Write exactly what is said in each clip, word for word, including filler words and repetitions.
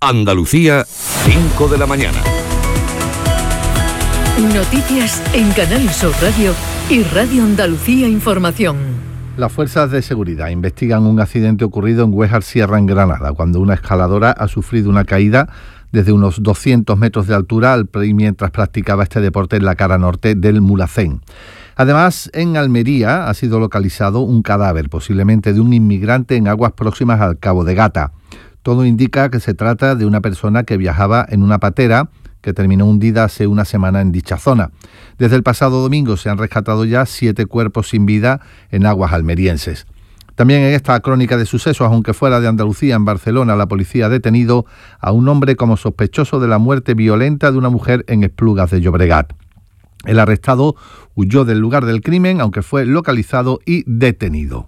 Andalucía, cinco de la mañana. Noticias en Canal Sur Radio y Radio Andalucía Información. Las fuerzas de seguridad investigan un accidente ocurrido en Güéjar Sierra, en Granada, cuando una escaladora ha sufrido una caída desde unos doscientos metros de altura al mientras practicaba este deporte en la cara norte del Mulhacén. Además, en Almería ha sido localizado un cadáver, posiblemente de un inmigrante en aguas próximas al Cabo de Gata. Todo indica que se trata de una persona que viajaba en una patera que terminó hundida hace una semana en dicha zona. Desde el pasado domingo se han rescatado ya siete cuerpos sin vida en aguas almerienses. También en esta crónica de sucesos, aunque fuera de Andalucía, en Barcelona, la policía ha detenido a un hombre como sospechoso de la muerte violenta de una mujer en Esplugas de Llobregat. El arrestado huyó del lugar del crimen, aunque fue localizado y detenido.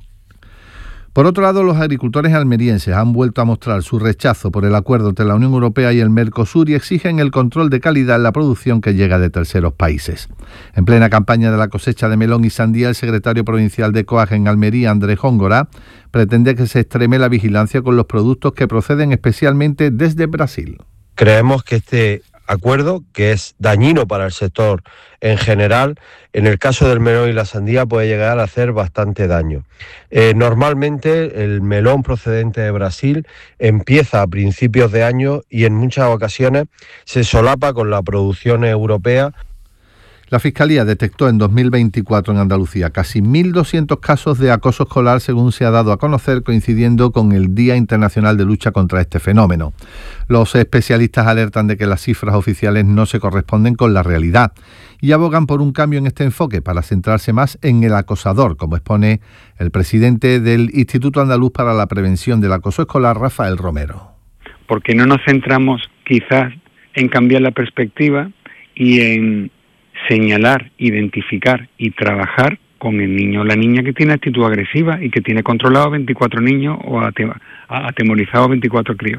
Por otro lado, los agricultores almerienses han vuelto a mostrar su rechazo por el acuerdo entre la Unión Europea y el Mercosur y exigen el control de calidad en la producción que llega de terceros países. En plena campaña de la cosecha de melón y sandía, el secretario provincial de COAG en Almería, Andrés Góngora, pretende que se extreme la vigilancia con los productos que proceden especialmente desde Brasil. Creemos que este acuerdo, que es dañino para el sector en general, en el caso del melón y la sandía puede llegar a hacer bastante daño. Eh, normalmente el melón procedente de Brasil empieza a principios de año y en muchas ocasiones se solapa con la producción europea. La Fiscalía detectó en dos mil veinticuatro en Andalucía casi mil doscientos casos de acoso escolar, según se ha dado a conocer, coincidiendo con el Día Internacional de Lucha contra este fenómeno. Los especialistas alertan de que las cifras oficiales no se corresponden con la realidad y abogan por un cambio en este enfoque para centrarse más en el acosador, como expone el presidente del Instituto Andaluz para la Prevención del Acoso Escolar, Rafael Romero. Porque no nos centramos quizás en cambiar la perspectiva y en señalar, identificar y trabajar con el niño o la niña que tiene actitud agresiva y que tiene controlado veinticuatro niños o atemorizado veinticuatro críos.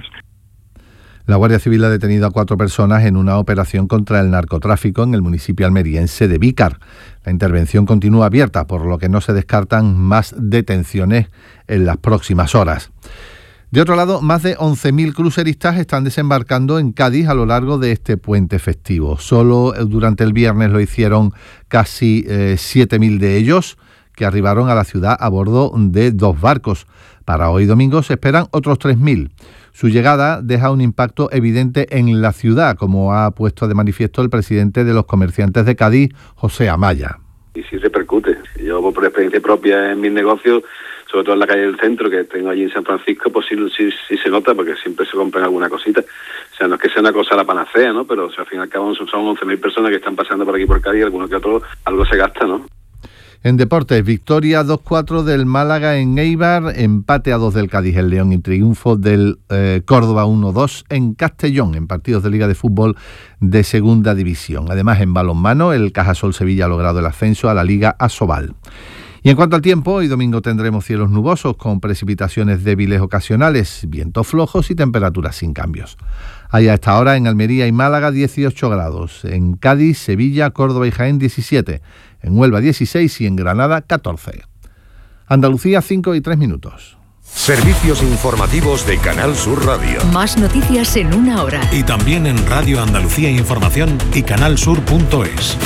La Guardia Civil ha detenido a cuatro personas en una operación contra el narcotráfico en el municipio almeriense de Vícar. La intervención continúa abierta, por lo que no se descartan más detenciones en las próximas horas. De otro lado, más de once mil cruceristas están desembarcando en Cádiz a lo largo de este puente festivo. Solo durante el viernes lo hicieron casi eh, siete mil de ellos, que arribaron a la ciudad a bordo de dos barcos. Para hoy domingo se esperan otros tres mil. Su llegada deja un impacto evidente en la ciudad, como ha puesto de manifiesto el presidente de los comerciantes de Cádiz, José Amaya. Y sí repercute. Yo, por experiencia propia en mis negocios, sobre todo en la calle del centro, que tengo allí en San Francisco, pues sí, sí, sí se nota, porque siempre se compran alguna cosita. O sea, no es que sea una cosa la panacea, ¿no? Pero o sea, al fin y al cabo son, son once mil personas que están pasando por aquí por Cádiz, y alguno que otro algo se gasta, ¿no? En deportes, victoria dos cuatro del Málaga en Eibar, empate a dos del Cádiz en León y triunfo del eh, Córdoba uno dos en Castellón, en partidos de Liga de Fútbol de Segunda División. Además, en balonmano, el Cajasol Sevilla ha logrado el ascenso a la Liga Asobal. Y en cuanto al tiempo, hoy domingo tendremos cielos nubosos con precipitaciones débiles ocasionales, vientos flojos y temperaturas sin cambios. Hay a esta hora en Almería y Málaga dieciocho grados, en Cádiz, Sevilla, Córdoba y Jaén diecisiete, en Huelva dieciséis y en Granada catorce. Andalucía cinco y tres minutos. Servicios informativos de Canal Sur Radio. Más noticias en una hora. Y también en Radio Andalucía Información y canalsur punto es.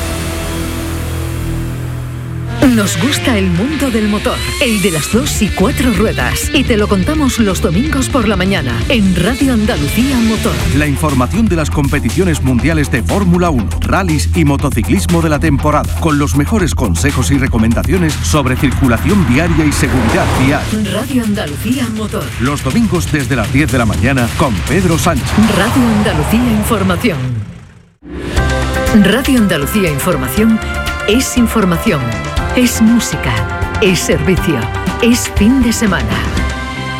Nos gusta el mundo del motor, el de las dos y cuatro ruedas. Y te lo contamos los domingos por la mañana en Radio Andalucía Motor. La información de las competiciones mundiales de Fórmula uno, rallies y motociclismo de la temporada, con los mejores consejos y recomendaciones sobre circulación viaria y seguridad vial. Radio Andalucía Motor. Los domingos desde las diez de la mañana con Pedro Sánchez. Radio Andalucía Información. Radio Andalucía Información es información. Es música, es servicio, es fin de semana.